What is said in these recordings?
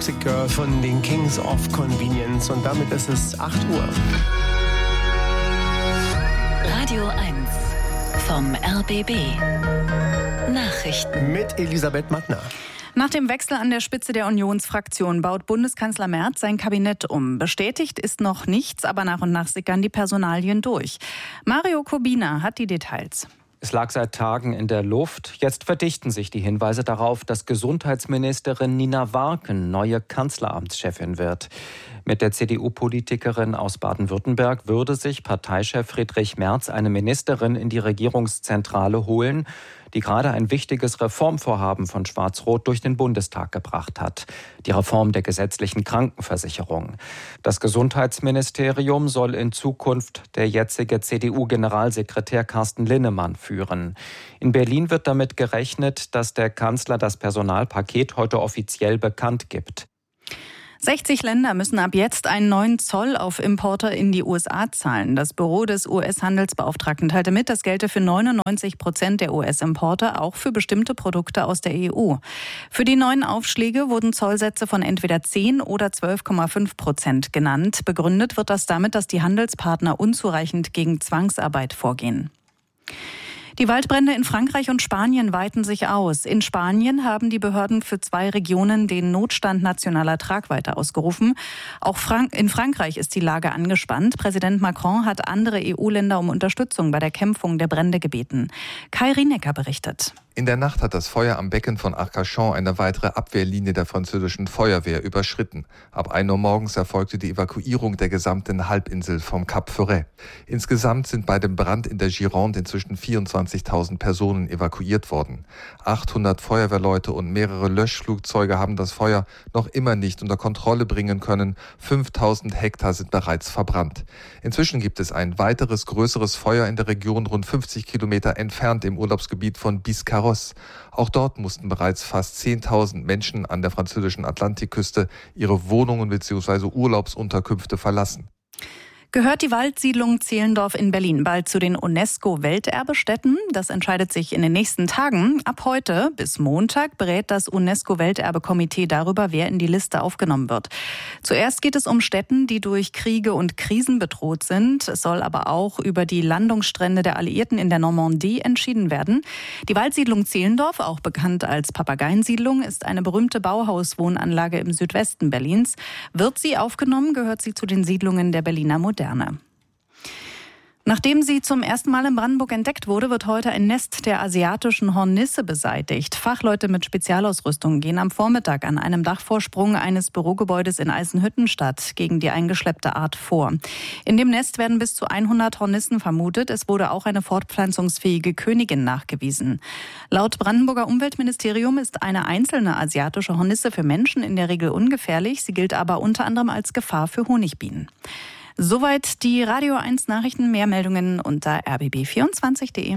Toxic Girl von den Kings of Convenience. Und damit ist es 8 Uhr. Radio 1 vom RBB. Nachrichten Mit Elisabeth Mattner. Nach dem Wechsel an der Spitze der Unionsfraktion baut Bundeskanzler Merz sein Kabinett um. Bestätigt ist noch nichts, aber nach und nach sickern die Personalien durch. Mario Kubina hat die Details. Es lag seit Tagen in der Luft. Jetzt verdichten sich die Hinweise darauf, dass Gesundheitsministerin Nina Warken neue Kanzleramtschefin wird. Mit der CDU-Politikerin aus Baden-Württemberg würde sich Parteichef Friedrich Merz eine Ministerin in die Regierungszentrale holen, die gerade ein wichtiges Reformvorhaben von Schwarz-Rot durch den Bundestag gebracht hat. Die Reform der gesetzlichen Krankenversicherung. Das Gesundheitsministerium soll in Zukunft der jetzige CDU-Generalsekretär Carsten Linnemann führen. In Berlin wird damit gerechnet, dass der Kanzler das Personalpaket heute offiziell bekannt gibt. 60 Länder müssen ab jetzt einen neuen Zoll auf Importe in die USA zahlen. Das Büro des US-Handelsbeauftragten teilte mit, das gelte für 99% der US-Importe, auch für bestimmte Produkte aus der EU. Für die neuen Aufschläge wurden Zollsätze von entweder 10 oder 12,5% genannt. Begründet wird das damit, dass die Handelspartner unzureichend gegen Zwangsarbeit vorgehen. Die Waldbrände in Frankreich und Spanien weiten sich aus. In Spanien haben die Behörden für 2 Regionen den Notstand nationaler Tragweite ausgerufen. Auch in Frankreich ist die Lage angespannt. Präsident Macron hat andere EU-Länder um Unterstützung bei der Bekämpfung der Brände gebeten. Kai Rienecker berichtet. In der Nacht hat das Feuer am Becken von Arcachon eine weitere Abwehrlinie der französischen Feuerwehr überschritten. Ab 1 Uhr morgens erfolgte die Evakuierung der gesamten Halbinsel vom Cap Ferret. Insgesamt sind bei dem Brand in der Gironde inzwischen 24.000 Personen evakuiert worden. 800 Feuerwehrleute und mehrere Löschflugzeuge haben das Feuer noch immer nicht unter Kontrolle bringen können. 5.000 Hektar sind bereits verbrannt. Inzwischen gibt es ein weiteres größeres Feuer in der Region rund 50 Kilometer entfernt im Urlaubsgebiet von Biscarrosse. Auch dort mussten bereits fast 10.000 Menschen an der französischen Atlantikküste ihre Wohnungen bzw. Urlaubsunterkünfte verlassen. Gehört die Waldsiedlung Zehlendorf in Berlin bald zu den UNESCO-Welterbestätten? Das entscheidet sich in den nächsten Tagen. Ab heute bis Montag berät das UNESCO-Welterbekomitee darüber, wer in die Liste aufgenommen wird. Zuerst geht es um Stätten, die durch Kriege und Krisen bedroht sind. Es soll aber auch über die Landungsstrände der Alliierten in der Normandie entschieden werden. Die Waldsiedlung Zehlendorf, auch bekannt als Papageiensiedlung, ist eine berühmte Bauhauswohnanlage im Südwesten Berlins. Wird sie aufgenommen, gehört sie zu den Siedlungen der Berliner Moderne. Nachdem sie zum ersten Mal in Brandenburg entdeckt wurde, wird heute ein Nest der asiatischen Hornisse beseitigt. Fachleute mit Spezialausrüstung gehen am Vormittag an einem Dachvorsprung eines Bürogebäudes in Eisenhüttenstadt gegen die eingeschleppte Art vor. In dem Nest werden bis zu 100 Hornissen vermutet. Es wurde auch eine fortpflanzungsfähige Königin nachgewiesen. Laut Brandenburger Umweltministerium ist eine einzelne asiatische Hornisse für Menschen in der Regel ungefährlich. Sie gilt aber unter anderem als Gefahr für Honigbienen. Soweit die Radio 1 Nachrichten. Mehr Meldungen unter rbb24.de.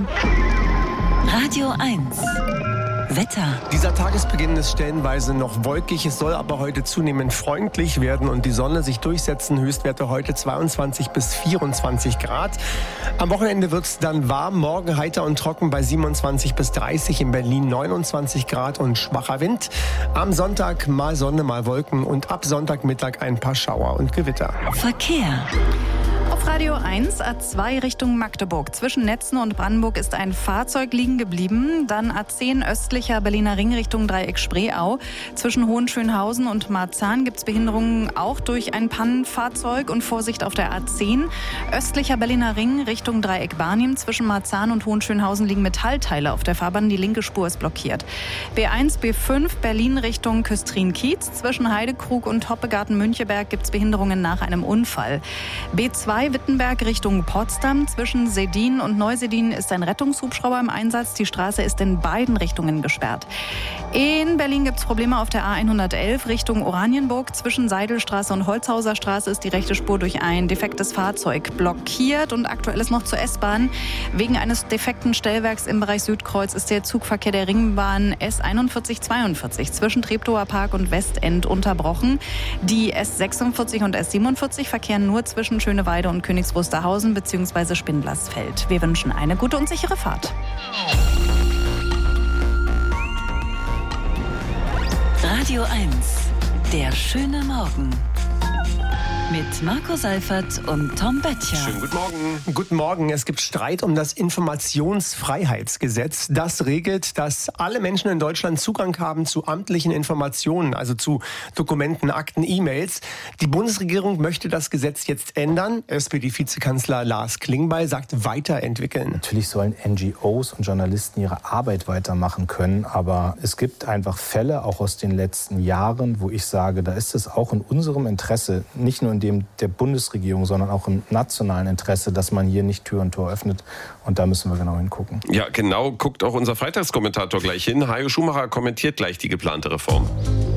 Radio 1 Wetter. Dieser Tagesbeginn ist stellenweise noch wolkig. Es soll aber heute zunehmend freundlich werden und die Sonne sich durchsetzen. Höchstwerte heute 22 bis 24 Grad. Am Wochenende wird es dann warm. Morgen heiter und trocken bei 27 bis 30. In Berlin 29 Grad und schwacher Wind. Am Sonntag mal Sonne, mal Wolken und ab Sonntagmittag ein paar Schauer und Gewitter. Verkehr. Auf Radio 1, A2 Richtung Magdeburg. Zwischen Netzen und Brandenburg ist ein Fahrzeug liegen geblieben. Dann A10 östlicher Berliner Ring Richtung Dreieck Spreeau. Zwischen Hohenschönhausen und Marzahn gibt es Behinderungen auch durch ein Pannenfahrzeug. Und Vorsicht auf der A10. Östlicher Berliner Ring Richtung Dreieck Barnim. Zwischen Marzahn und Hohenschönhausen liegen Metallteile auf der Fahrbahn. Die linke Spur ist blockiert. B1, B5 Berlin Richtung Küstrin-Kiez. Zwischen Heidekrug und Hoppegarten-Müncheberg gibt es Behinderungen nach einem Unfall. B2 Wittenberg Richtung Potsdam. Zwischen Sedin und Neusedin ist ein Rettungshubschrauber im Einsatz. Die Straße ist in beiden Richtungen gesperrt. In Berlin gibt es Probleme auf der A111 Richtung Oranienburg. Zwischen Seidelstraße und Holzhauser Straße ist die rechte Spur durch ein defektes Fahrzeug blockiert. Und aktuell ist noch zur S-Bahn. Wegen eines defekten Stellwerks im Bereich Südkreuz ist der Zugverkehr der Ringbahn S4142 zwischen Treptower Park und Westend unterbrochen. Die S46 und S47 verkehren nur zwischen Schöneweide und Königs Wusterhausen bzw. Spindlersfeld. Wir wünschen eine gute und sichere Fahrt. Radio 1, Der schöne Morgen. Mit Marco Seifert und Tom Böttcher. Schönen guten Morgen. Guten Morgen. Es gibt Streit um das Informationsfreiheitsgesetz. Das regelt, dass alle Menschen in Deutschland Zugang haben zu amtlichen Informationen, also zu Dokumenten, Akten, E-Mails. Die Bundesregierung möchte das Gesetz jetzt ändern. SPD-Vizekanzler Lars Klingbeil sagt weiterentwickeln. Natürlich sollen NGOs und Journalisten ihre Arbeit weitermachen können, aber es gibt einfach Fälle, auch aus den letzten Jahren, wo ich sage, da ist es auch in unserem Interesse, nicht nur in dem der Bundesregierung, sondern auch im nationalen Interesse, dass man hier nicht Tür und Tor öffnet. Und da müssen wir genau hingucken. Ja, genau, guckt auch unser Freitagskommentator gleich hin. Hajo Schumacher kommentiert gleich die geplante Reform.